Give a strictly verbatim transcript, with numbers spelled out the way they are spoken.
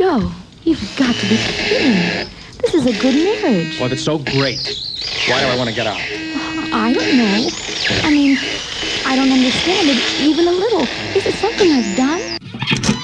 Joe, you've got to be kidding. This is a good marriage. Well, if it's so great, why do I want to get out? I don't know. I mean, I don't understand it even a little. Is it something I've done?